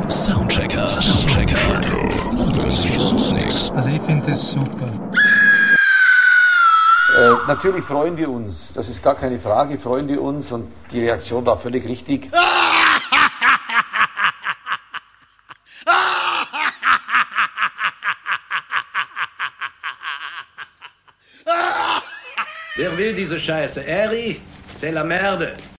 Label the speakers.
Speaker 1: Soundchecker. Du hörst dich sonst nichts.
Speaker 2: Also ich finde das super.
Speaker 3: Natürlich freuen wir uns, das ist gar keine Frage, freuen wir uns und die Reaktion war völlig richtig.
Speaker 4: Wer will diese Scheiße? Eri, c'est la merde.